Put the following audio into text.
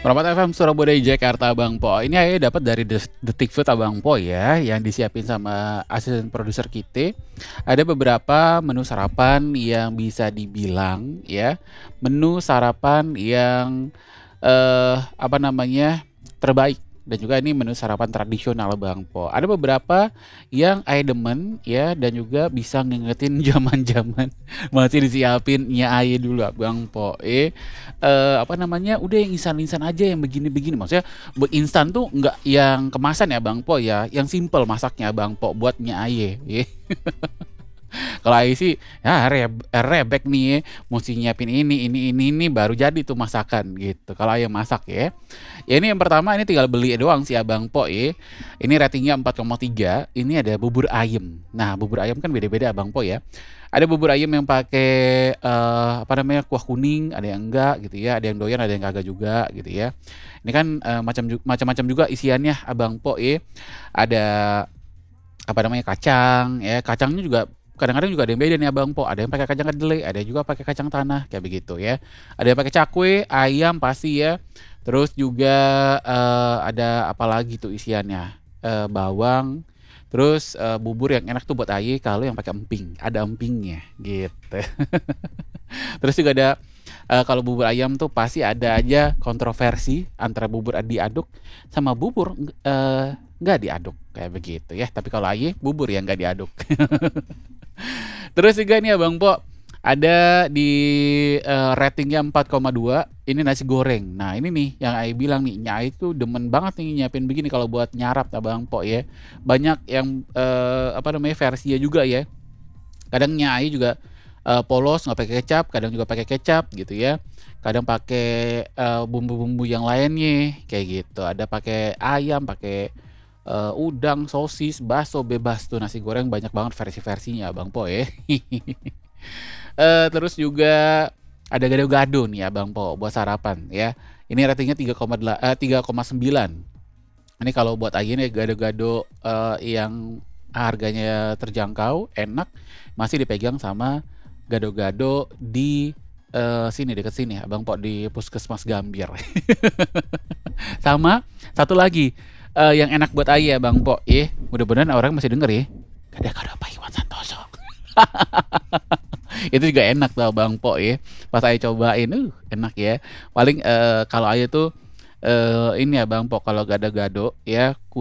Permata FM Surabaya Jakarta Abang Po. Ini ayah dapat dari Detik Food Abang Po ya, yang disiapin sama asisten produser kita. Ada beberapa menu sarapan yang bisa dibilang ya, menu sarapan yang apa namanya terbaik, dan juga ini menu sarapan tradisional Bang Po. Ada beberapa yang ayah demen ya, dan juga bisa ngingetin zaman-zaman masih disiapin ayah dulu Bang Po. Apa namanya, udah yang instan-instan aja, yang begini-begini. Maksudnya instan tuh nggak yang kemasan ya Bang Po ya, yang simple masaknya Bang Po buatnya aye. Kalau aye sih ya rebek nih ya, mesti nyiapin ini baru jadi tuh masakan gitu. Kalau aye masak ya. Ya ini yang pertama, ini tinggal beli doang sih Abang Po ya. Ini ratingnya 4,3. Ini ada bubur ayam. Nah, bubur ayam kan beda-beda Abang Po ya. Ada bubur ayam yang pakai apa namanya, kuah kuning, ada yang enggak gitu ya, ada yang doyan, ada yang kagak juga gitu ya. Ini kan macam-macam juga isiannya Abang Po ya. Ada apa namanya, kacang ya, kacangnya juga kadang-kadang juga ada yang beda nih Abang Po. Ada yang pakai kacang kedelai, ada yang juga pakai kacang tanah kayak begitu ya. Ada yang pakai cakwe, ayam pasti ya. Terus juga ada apa lagi tuh isiannya? Bawang. Terus bubur yang enak tuh buat aye kalau yang pakai emping, ada empingnya gitu. Terus juga ada kalau bubur ayam tuh pasti ada aja kontroversi antara bubur diaduk sama bubur nggak diaduk kayak begitu ya. Tapi kalau aye bubur yang nggak diaduk. Terus juga nih Abang Po, ada di ratingnya 4,2. Ini nasi goreng. Nah ini nih yang Ai bilang nih, Nyai itu demen banget nih nyiapin begini kalau buat nyarap Abang Po ya. Banyak yang apa namanya, versinya juga ya. Kadang Nyai juga polos nggak pakai kecap, kadang juga pakai kecap gitu ya. Kadang pakai bumbu-bumbu yang lainnya kayak gitu. Ada pakai ayam, pakai udang, sosis, bakso, bebas tuh nasi goreng, banyak banget versi-versinya Bang Po ya. Terus juga ada gado-gado nih ya Bang Po buat sarapan ya. Ini ratingnya 3,9. Ini kalau buat aja nih gado-gado yang harganya terjangkau, enak, masih dipegang sama gado-gado di sini, deket sini Bang Po, di Puskesmas Gambir. Sama satu lagi yang enak buat Ayah Bang Po, mudah-mudahan orang masih denger ya. Gado-gado Pak Iwan Santoso. Itu juga enak tuh Bang Po ya. Pas Ayah cobain, enak ya. Paling kalau Ayah tuh ini ya Bang Po, kalau gado-gado ya